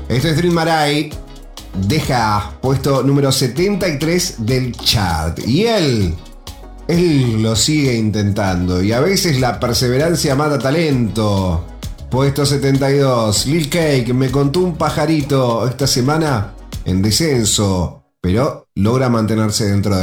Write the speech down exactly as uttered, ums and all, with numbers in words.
Esto es Dream Marai. Deja puesto número setenta y tres del chart. Y él, él lo sigue intentando. Y a veces la perseverancia mata talento. Puesto setenta y dos. Lil Cake, Me Contó un Pajarito. Esta semana en descenso, pero logra mantenerse dentro de